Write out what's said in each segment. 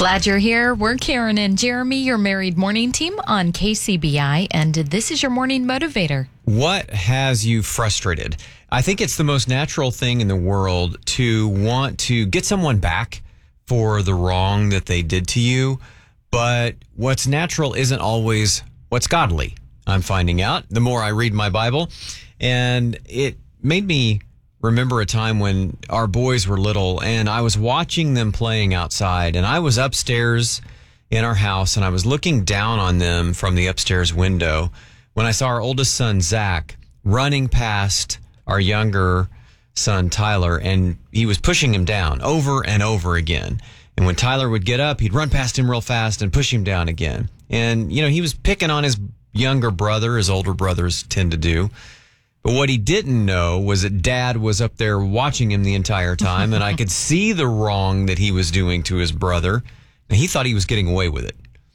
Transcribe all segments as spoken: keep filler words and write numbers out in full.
Glad you're here. We're Karen and Jeremy, your married morning team on K C B I, and this is your morning motivator. What has you frustrated? I think it's the most natural thing in the world to want to get someone back for the wrong that they did to you, but what's natural isn't always what's godly. I'm finding out the more I read my Bible, and it made me remember a time when our boys were little and I was watching them playing outside, and I was upstairs in our house and I was looking down on them from the upstairs window when I saw our oldest son, Zach, running past our younger son, Tyler, and he was pushing him down over and over again. And when Tyler would get up, he'd run past him real fast and push him down again. And, you know, he was picking on his younger brother, as older brothers tend to do. But what he didn't know was that Dad was up there watching him the entire time, and I could see the wrong that he was doing to his brother, and he thought he was getting away with it.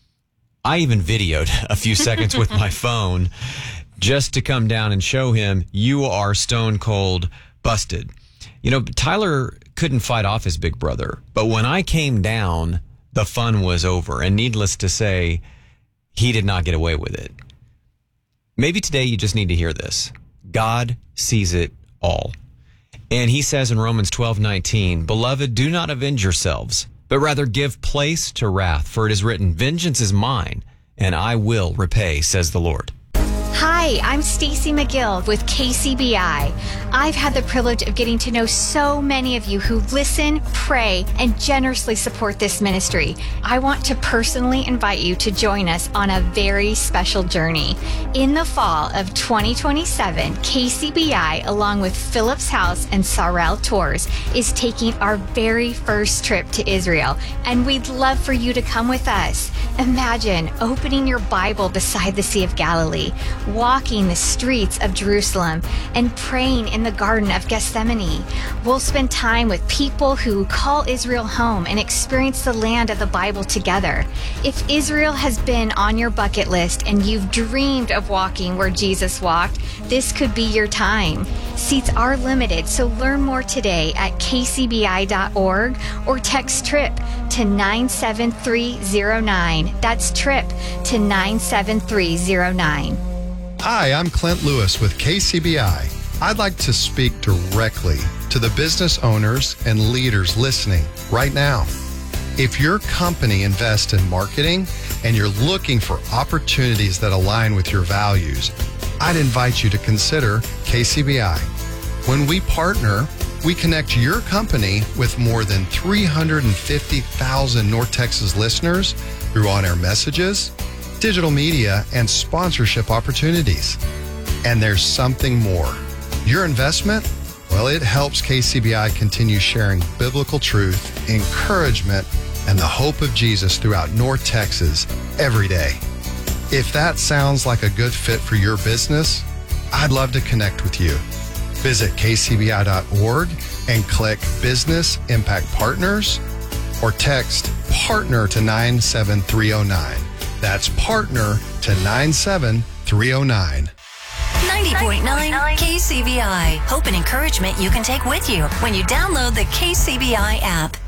I even videoed a few seconds with my phone just to come down and show him, you are stone cold busted. You know, Tyler couldn't fight off his big brother, but when I came down, the fun was over, and needless to say, he did not get away with it. Maybe today you just need to hear this. God sees it all. And he says in Romans twelve nineteen, Beloved, do not avenge yourselves, but rather give place to wrath, for it is written, Vengeance is mine, and I will repay, says the Lord. Hi, I'm Stacy McGill with K C B I. I've had the privilege of getting to know so many of you who listen, pray, and generously support this ministry. I want to personally invite you to join us on a very special journey. In the fall of twenty twenty-seven, K C B I, along with Phillips House and Sorrel Tours, is taking our very first trip to Israel, and we'd love for you to come with us. Imagine opening your Bible beside the Sea of Galilee, walking the streets of Jerusalem, and praying in the Garden of Gethsemane. We'll spend time with people who call Israel home and experience the land of the Bible together. If Israel has been on your bucket list and you've dreamed of walking where Jesus walked, this could be your time. Seats are limited, so learn more today at k c b i dot org or text TRIP to nine seven three zero nine. That's TRIP to nine seven three zero nine. Hi, I'm Clint Lewis with K C B I. I'd like to speak directly to the business owners and leaders listening right now. If your company invests in marketing and you're looking for opportunities that align with your values, I'd invite you to consider K C B I. When we partner, we connect your company with more than three hundred fifty thousand North Texas listeners through on-air messages, digital media, and sponsorship opportunities. And there's something more. Your investment, well, it helps K C B I continue sharing biblical truth, encouragement, and the hope of Jesus throughout North Texas every day. If that sounds like a good fit for your business, I'd love to connect with you. Visit k c b i dot org and click Business Impact Partners or text PARTNER to nine seven three zero nine. That's PARTNER to nine seven three zero nine. ninety point nine K C B I. Hope and encouragement you can take with you when you download the K C B I app.